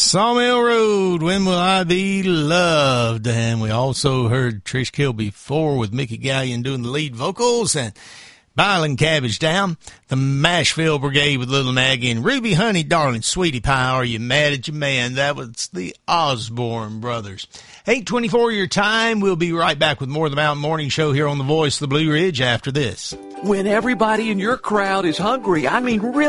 Sawmill Road, When Will I Be Loved? And we also heard Trish Kilby 4 with Mickey Gallion doing the lead vocals, and Byron Cabbage Down, the Mashville Brigade with Little Maggie, and Ruby Honey Darling, Sweetie Pie, Are You Mad at Your Man? That was the Osborne Brothers. 8:24 your time. We'll be right back with more of the Mountain Morning Show here on the Voice of the Blue Ridge after this. When everybody in your crowd is hungry, I mean really